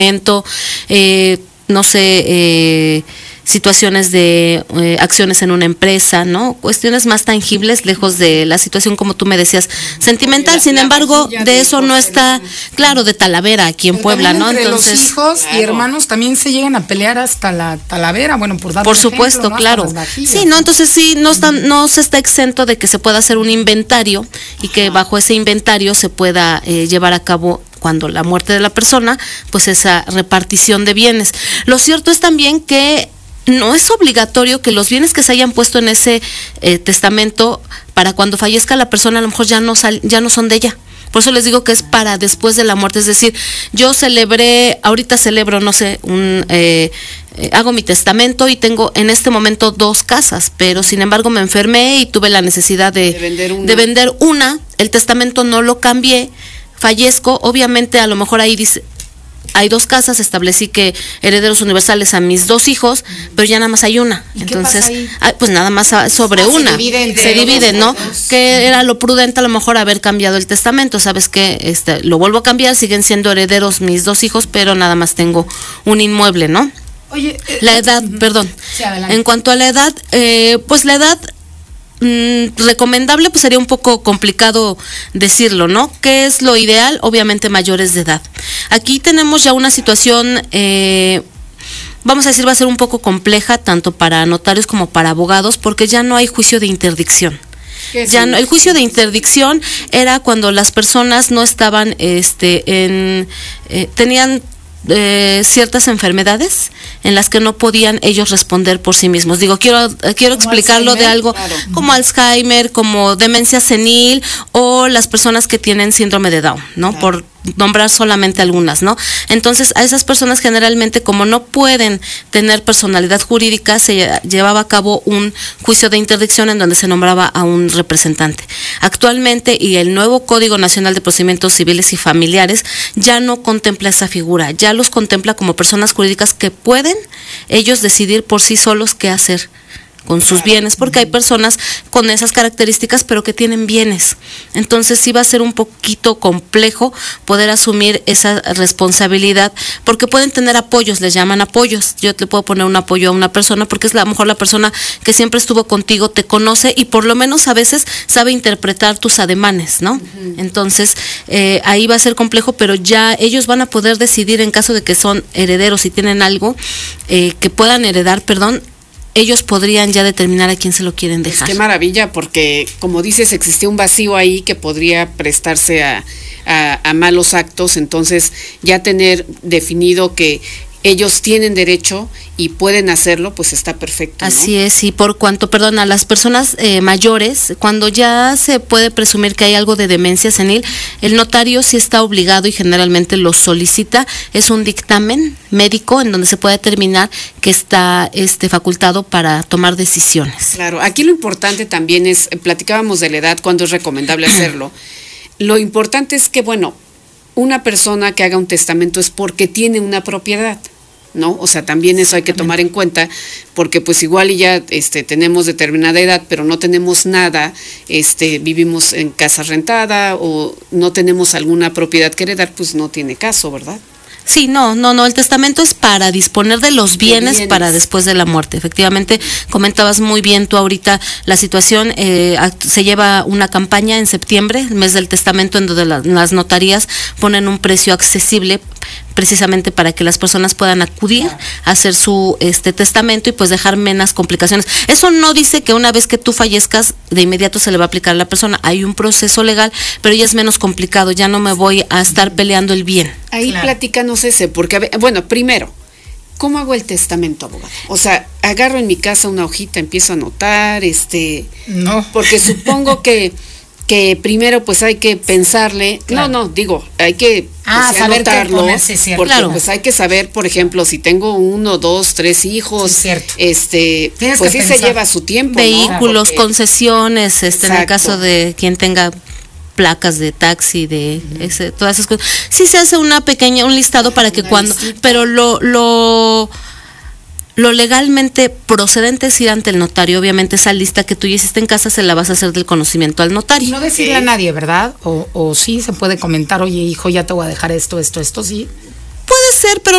no sé, situaciones de acciones en una empresa, ¿no? Cuestiones más tangibles, lejos de la situación, como tú me decías, sentimental. Sin embargo, de eso no está, claro, de Talavera, aquí en Puebla, ¿no? Entonces, los hijos y hermanos también se llegan a pelear hasta la Talavera, bueno, por supuesto, ¿no? claro. Sí, ¿no? Entonces sí, no se está exento de que se pueda hacer un inventario y que bajo ese inventario se pueda llevar a cabo, cuando la muerte de la persona, pues esa repartición de bienes. Lo cierto es también que no es obligatorio que los bienes que se hayan puesto en ese testamento para cuando fallezca la persona a lo mejor ya no son de ella. Por eso les digo que es para después de la muerte. Es decir, yo ahorita celebro, no sé, hago mi testamento y tengo en este momento 2 casas, pero sin embargo me enfermé y tuve la necesidad de vender una. El testamento no lo cambié, fallezco, obviamente a lo mejor ahí dice, hay 2 casas, establecí que herederos universales a mis 2 hijos, pero ya nada más hay una. Entonces, pues nada más sobre una. Se divide, ¿no? Que era lo prudente a lo mejor haber cambiado el testamento. Sabes que lo vuelvo a cambiar, siguen siendo herederos mis 2 hijos, pero nada más tengo un inmueble, ¿no? Oye, la edad, perdón. Sí, adelante. En cuanto a la edad, pues la edad recomendable, pues sería un poco complicado decirlo, ¿no? ¿Qué es lo ideal? Obviamente mayores de edad. Aquí tenemos ya una situación, vamos a decir, va a ser un poco compleja, tanto para notarios como para abogados, porque ya no hay juicio de interdicción. El juicio de interdicción era cuando las personas no estaban, tenían ciertas enfermedades en las que no podían ellos responder por sí mismos. Digo, quiero explicarlo de algo como Alzheimer, como demencia senil o las personas que tienen síndrome de Down, ¿no? Por nombrar solamente algunas, ¿no? Entonces, a esas personas generalmente, como no pueden tener personalidad jurídica, se llevaba a cabo un juicio de interdicción en donde se nombraba a un representante. Actualmente, y el nuevo Código Nacional de Procedimientos Civiles y Familiares ya no contempla esa figura, ya los contempla como personas jurídicas que pueden ellos decidir por sí solos qué hacer con sus bienes, porque hay personas con esas características pero que tienen bienes. Entonces sí va a ser un poquito complejo poder asumir esa responsabilidad, porque pueden tener apoyos, les llaman apoyos. Yo te puedo poner un apoyo a una persona porque es a lo mejor la persona que siempre estuvo contigo, te conoce y por lo menos a veces sabe interpretar tus ademanes, ¿no? Entonces ahí va a ser complejo, pero ya ellos van a poder decidir en caso de que son herederos y tienen algo que puedan heredar, ellos podrían ya determinar a quién se lo quieren dejar. Pues qué maravilla, porque como dices, existía un vacío ahí que podría prestarse a malos actos. Entonces ya tener definido que ellos tienen derecho y pueden hacerlo, pues está perfecto, ¿no? Así es, y por cuanto, a las personas mayores, cuando ya se puede presumir que hay algo de demencia senil, el notario sí está obligado y generalmente lo solicita, es un dictamen médico en donde se puede determinar que está facultado para tomar decisiones. Claro, aquí lo importante también es, platicábamos de la edad, cuándo es recomendable hacerlo. Lo importante es que, una persona que haga un testamento es porque tiene una propiedad, ¿no? O sea, también eso hay que tomar en cuenta, porque pues igual y ya tenemos determinada edad, pero no tenemos nada, vivimos en casa rentada o no tenemos alguna propiedad que heredar, pues no tiene caso, ¿verdad? Sí, no, el testamento es para disponer de los bienes para después de la muerte. Efectivamente, comentabas muy bien tú ahorita la situación, se lleva una campaña en septiembre, el mes del testamento, en donde las notarías ponen un precio accesible precisamente para que las personas puedan acudir a hacer su testamento y pues dejar menos complicaciones. Eso no dice que una vez que tú fallezcas de inmediato se le va a aplicar a la persona. Hay un proceso legal, pero ya es menos complicado, ya no me voy a estar peleando el bien. Ahí platícanos porque, primero, ¿cómo hago el testamento, abogado? O sea, agarro en mi casa una hojita, empiezo a anotar, No. Porque supongo que primero pues hay que pensarle, hay que saber anotarlo, qué ponerse, cierto. porque pues hay que saber, por ejemplo, si tengo 1, 2, 3 hijos, cierto. Pues sí se lleva su tiempo, vehículos, ¿no? concesiones, en el caso de quien tenga placas de taxi, todas esas cosas. Sí se hace un listado para que pero lo legalmente procedente es ir ante el notario. Obviamente esa lista que tú ya hiciste en casa se la vas a hacer del conocimiento al notario. Y no decirle a nadie, ¿verdad? O sí se puede comentar, oye, hijo, ya te voy a dejar esto, sí. Puede ser, pero